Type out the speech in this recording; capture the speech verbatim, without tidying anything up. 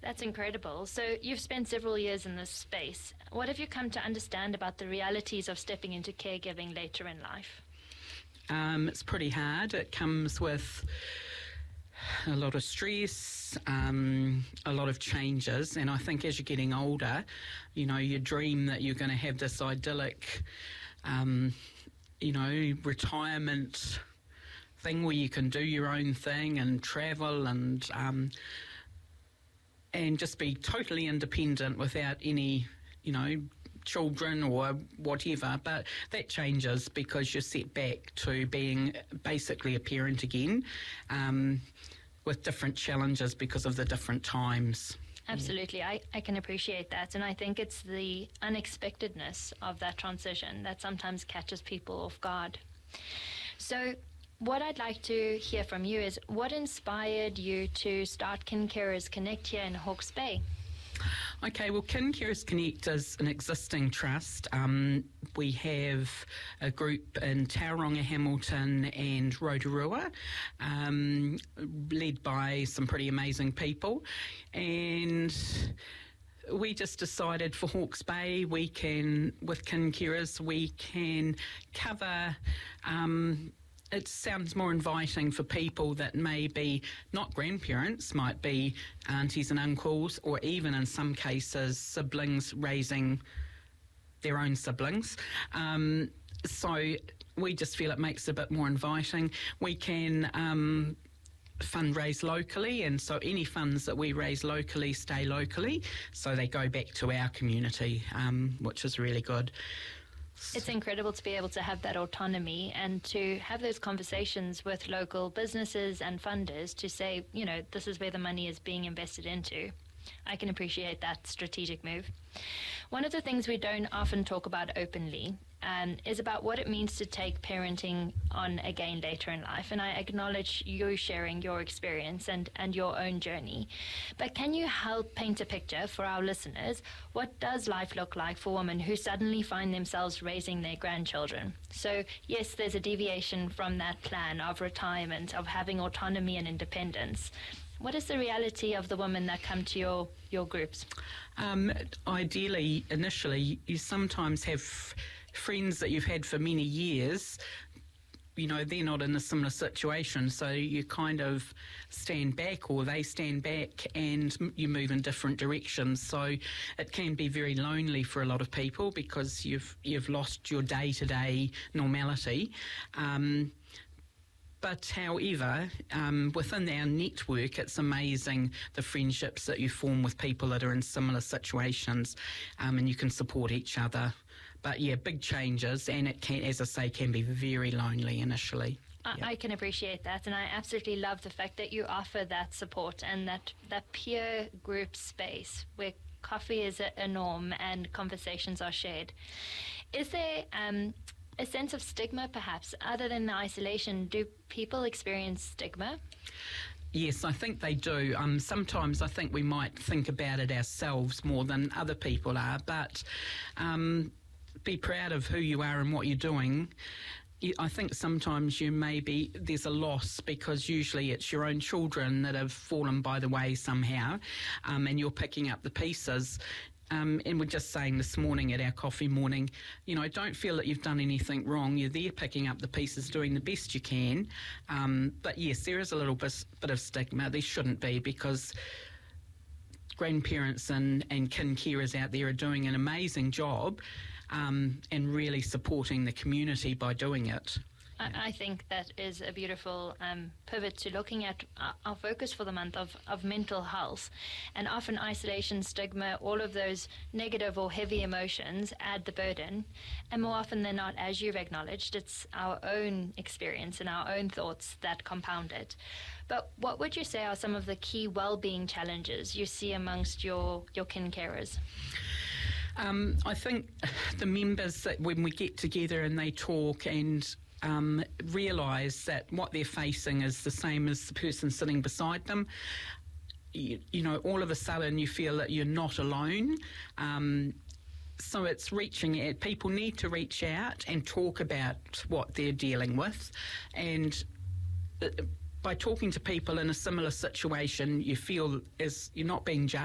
That's incredible. So you've spent several years in this space. What have you come to understand about the realities of stepping into caregiving later in life? Um, it's pretty hard. It comes with a lot of stress, um, a lot of changes, and I think as you're getting older, you know, you dream that you're going to have this idyllic, um, you know, retirement thing where you can do your own thing and travel and um, and just be totally independent without any, you know, children or whatever. But that changes because you're set back to being basically a parent again, um, with different challenges because of the different times. Absolutely. I, I can appreciate that. And I think it's the unexpectedness of that transition that sometimes catches people off guard. So what I'd like to hear from you is, what inspired you to start Kin Carers Connect here in Hawke's Bay? Okay, well, Kin Carers Connect is an existing trust. Um, we have a group in Tauranga, Hamilton and Rotorua, um, led by some pretty amazing people. And we just decided for Hawke's Bay, we can, with Kin Carers, we can cover... Um, It sounds more inviting for people that may be not grandparents, might be aunties and uncles, or even in some cases siblings raising their own siblings. Um, so we just feel it makes it a bit more inviting. We can um, fundraise locally, and so any funds that we raise locally stay locally, so they go back to our community, um, which is really good. It's incredible to be able to have that autonomy and to have those conversations with local businesses and funders to say, you know, this is where the money is being invested into. I can appreciate that strategic move. One of the things we don't often talk about openly um, is about what it means to take parenting on again later in life. And I acknowledge you sharing your experience and, and your own journey. But can you help paint a picture for our listeners? What does life look like for women who suddenly find themselves raising their grandchildren? So yes, there's a deviation from that plan of retirement, of having autonomy and independence. What is the reality of the women that come to your, your groups? Um, ideally, initially, you sometimes have friends that you've had for many years. You know, they're not in a similar situation, so you kind of stand back, or they stand back, and you move in different directions. So it can be very lonely for a lot of people because you've you've lost your day-to-day normality. Um, But however, um, within our network, it's amazing the friendships that you form with people that are in similar situations, um, and you can support each other. But yeah, big changes, and it can, as I say, can be very lonely initially. I, yeah. I can appreciate that, and I absolutely love the fact that you offer that support and that, that peer group space where coffee is a, a norm and conversations are shared. Is there... Um, a sense of stigma, perhaps, other than the isolation? Do people experience stigma? Yes, I think they do. Um, sometimes I think we might think about it ourselves more than other people are, but um, be proud of who you are and what you're doing. I think sometimes you may be, there's a loss because usually it's your own children that have fallen by the way somehow, um, and you're picking up the pieces. Um, and we're just saying this morning at our coffee morning, you know, don't feel that you've done anything wrong. You're there picking up the pieces, doing the best you can. Um, but yes, there is a little bit, bit of stigma. There shouldn't be, because grandparents and, and kin carers out there are doing an amazing job, um, and really supporting the community by doing it. I, I think that is a beautiful um, pivot to looking at our, our focus for the month of, of mental health. And often isolation, stigma, all of those negative or heavy emotions add the burden. And more often than not, as you've acknowledged, it's our own experience and our own thoughts that compound it. But what would you say are some of the key well-being challenges you see amongst your, your kin carers? Um, I think the members, that when we get together and they talk and Um, realise that what they're facing is the same as the person sitting beside them. You, you know, all of a sudden you feel that you're not alone. Um, so it's reaching out. People need to reach out and talk about what they're dealing with. And uh, by talking to people in a similar situation, you feel as you're not being judged.